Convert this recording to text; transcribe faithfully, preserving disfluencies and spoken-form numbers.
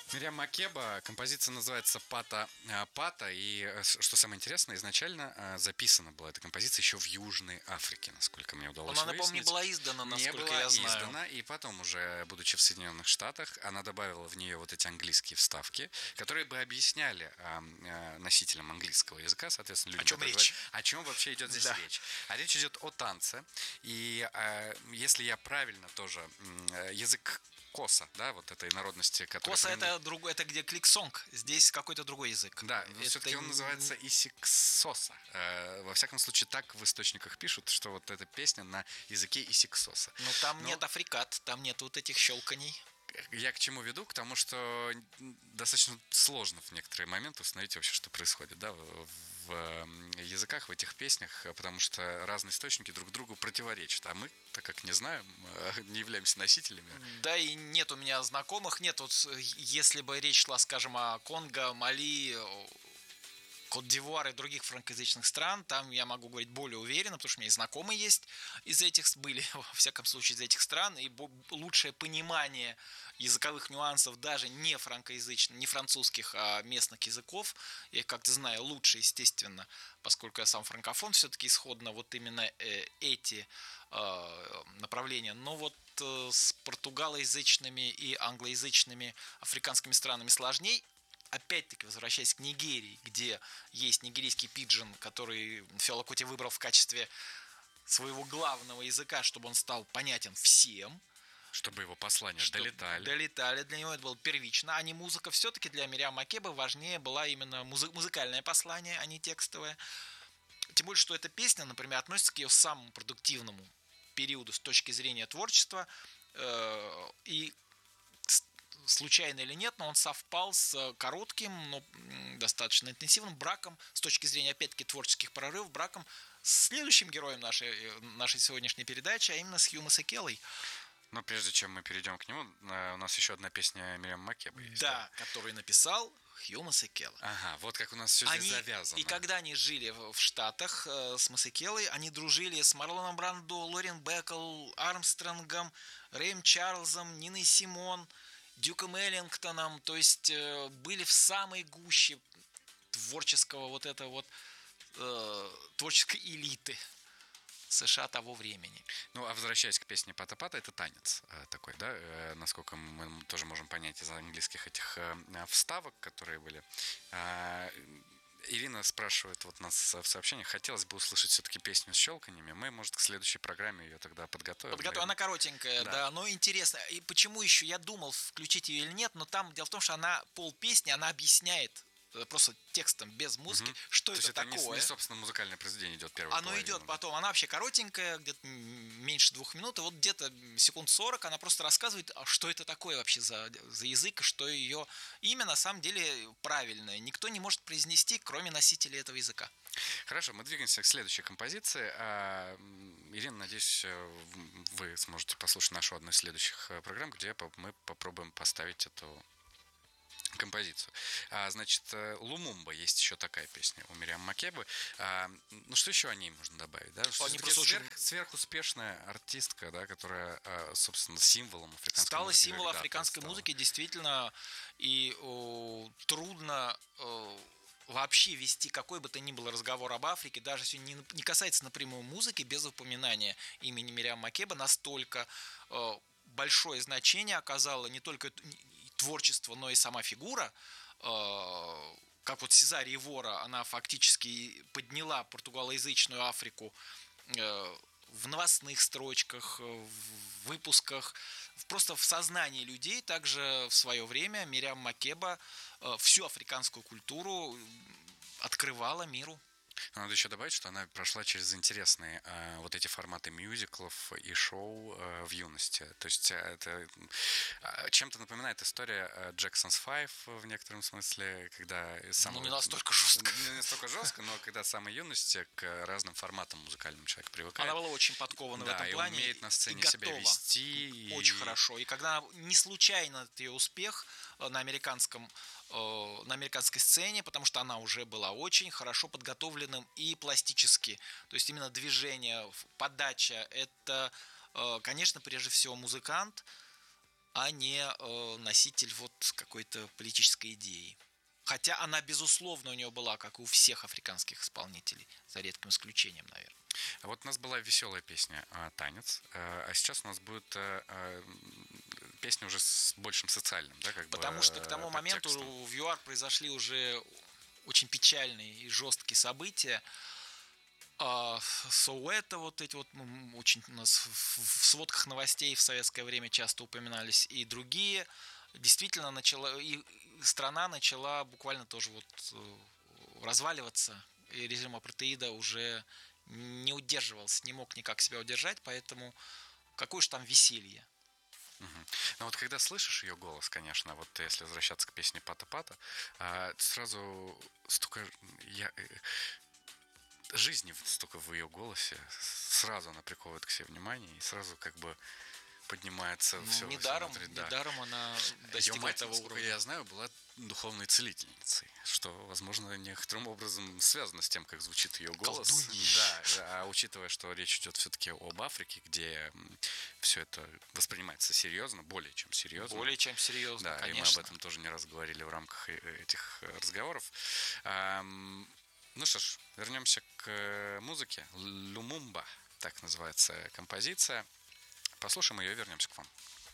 Мириам Макеба, композиция называется «Пата э, Пата», и, э, с- что самое интересное, изначально э, записана была эта композиция еще в Южной Африке, насколько мне удалось Но она, по-моему, не выяснить. была издана, Не насколько была я знаю. издана, и потом уже, будучи в Соединенных Штатах, она добавила в нее вот эти английские вставки, которые бы объясняли э, э, носителям английского языка, соответственно, людям, О чем которые говорят, речь? о чем вообще идет здесь Да. речь. А речь идет о танце, и э, если я правильно тоже, м, э, язык коса, да, вот этой народности, которая Коса принадлежит. это другой, это где кликсонг. Здесь какой-то другой язык. Да, но Это все-таки он называется Исиксоса. Э, Во всяком случае, так в источниках пишут, что вот эта песня на языке Исиксоса. Ну там Но нет африкат, там нет вот этих щелканий. я к чему веду? К тому, что достаточно сложно в некоторые моменты установить вообще, что происходит, да, в в языках, в этих песнях, потому что разные источники друг другу противоречат. А мы, так как не знаем, э, не являемся носителями. Да и нет у меня знакомых, нет, вот э, если бы речь шла, скажем, о Конго, Мали, о, Кот-д'Ивуар и других франкоязычных стран, там я могу говорить более уверенно, потому что у меня и знакомые есть из этих, были, во всяком случае, из этих стран, и бо- лучшее понимание языковых нюансов даже не франкоязычных, не французских, а местных языков. Я их как-то знаю лучше, естественно, поскольку я сам франкофон, все-таки исходно вот именно э, эти э, направления. Но вот э, с португалоязычными и англоязычными африканскими странами сложней. Опять-таки, возвращаясь к Нигерии, где есть нигерийский пиджин, который Фела Кути выбрал в качестве своего главного языка, чтобы он стал понятен всем, Чтобы его послания что долетали. долетали, для него это было первично, а не музыка. Все-таки для Мириам Макебы важнее была именно музы- музыкальное послание, а не текстовое. Тем более, что эта песня, например, относится к ее самому продуктивному периоду с точки зрения творчества. Э, и случайно или нет, но он совпал с коротким, но достаточно интенсивным браком с точки зрения, опять-таки, творческих прорывов, браком с следующим героем нашей, нашей сегодняшней передачи, а именно с Хью Масекелой. Но прежде чем мы перейдем к нему, э, у нас еще одна песня Мириам Макебы есть. Да, который написал Хью Масекела. Ага, вот как у нас все здесь Они, завязано. и когда они жили в в Штатах э, с Масекелой, они дружили с Марлоном Брандо, Лорен Беккл, Армстронгом, Рэем Чарльзом, Ниной Симон, Дюком Эллингтоном, то есть э, были в самой гуще творческого вот этого вот э, творческой элиты США того времени. Ну, а возвращаясь к песне «Пата-пата», это танец э, такой, да, э, насколько мы тоже можем понять из английских этих э, вставок, которые были. А, Ирина спрашивает вот нас в сообщениях, хотелось бы услышать все-таки песню с щелканьями. Мы, может, к следующей программе ее тогда подготовим. Подготовлена, она коротенькая, Да. да. но интересно. И почему еще я думал, включить ее или нет, но там дело в том, что она пол песни, она объясняет э, просто текстом, без музыки, Мгм. что То это есть это не, такое. не, собственно, музыкальное произведение идет первое. Оно идет потом, она вообще коротенькая, где-то меньше двух минут, и вот где-то секунд сорок она просто рассказывает, а что это такое вообще за, за язык, что ее имя на самом деле правильное. Никто не может произнести, кроме носителей этого языка. Хорошо, мы двигаемся к следующей композиции. А, м, Ирина, надеюсь, э, вы сможете послушать нашу одну из следующих э, программ, где по- мы попробуем поставить эту композицию. А, значит, э, Лумумба, есть еще такая песня у Мириам Макебы. А, ну, что еще о ней можно добавить? Да? Что Они всё-таки просто очень- сверх, сверхуспешная артистка, да, которая, а, собственно, символом африканской Стала музыки. символ когда-то африканской стала. музыки, действительно, и о, трудно о, вообще вести какой бы то ни было разговор об Африке, даже если не, не касается напрямую музыки, без упоминания имени Мириам Макеба, настолько о, большое значение оказало не только творчество, но и сама фигура. О, как вот Сезария Евора, она фактически подняла португалоязычную Африку э, в новостных строчках, в выпусках, просто в сознании людей. Также в свое время Мириам Макеба э, всю африканскую культуру открывала миру. Надо еще добавить, что она прошла через интересные э, вот эти форматы мюзиклов и шоу э, в юности. То есть э, это э, чем-то напоминает история э, Jackson's Five в некотором смысле, когда сам, Ну, не настолько жестко. Не настолько жестко, но когда с самой юности к разным форматам музыкальным человек привыкает. Она была очень подкована Да, в этом и плане. умеет на сцене и себя готова. вести. Очень и... хорошо. И когда не случайно этот ее успех э, на американском э, на американской сцене, потому что она уже была очень хорошо подготовленным и пластически. То есть именно движение, подача, это, э, конечно, прежде всего музыкант. а не э, носитель вот какой-то политической идеи. Хотя она, безусловно, у нее была, как и у всех африканских исполнителей, за редким исключением, наверное. А вот у нас была веселая песня «Танец», а сейчас у нас будет песня уже с большим социальным, да, как Потому бы что к тому моменту в ЮАР произошли уже очень печальные и жесткие события. А Соуэто, вот эти вот очень у нас в сводках новостей в советское время часто упоминались, и другие. Действительно начала, и страна начала буквально тоже вот разваливаться, и режим апартеида уже не удерживался, не мог никак себя удержать, поэтому какое же там веселье. Угу. Ну вот когда слышишь ее голос, конечно, вот если возвращаться к песне Пата-Пата, сразу столько я, жизни столько в ее голосе, сразу она приковывает к себе внимание и сразу как бы поднимается ну, все. Недаром, внутри, да. недаром она достигла ее мать, этого насколько уровня. я знаю, была духовной целительницей, что, возможно, некоторым образом связано с тем, как звучит ее голос. Да, а учитывая, что речь идет все-таки об Африке, где все это воспринимается серьезно, более чем серьезно. Более чем серьезно, да, конечно. И мы об этом тоже не раз говорили в рамках этих разговоров. Ну что ж, вернемся к музыке. Lumumba, так называется композиция. Послушаем ее и вернемся к вам.